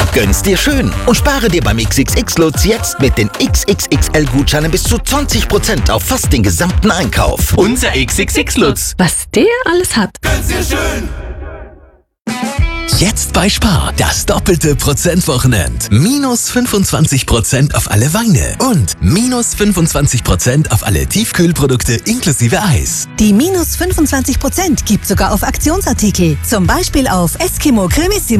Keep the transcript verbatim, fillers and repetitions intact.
Gönn's dir schön und spare dir beim X X X-Lutz jetzt mit den X X X L-Gutscheinen bis zu zwanzig Prozent auf fast den gesamten Einkauf. Unser X X X-Lutz. Was der alles hat. Gönn's dir schön. Jetzt bei Spar, das doppelte Prozentwochenend. Minus fünfundzwanzig Prozent auf alle Weine und minus fünfundzwanzig Prozent auf alle Tiefkühlprodukte inklusive Eis. Die minus fünfundzwanzig Prozent gibt sogar auf Aktionsartikel. Zum Beispiel auf Eskimo Cremissimo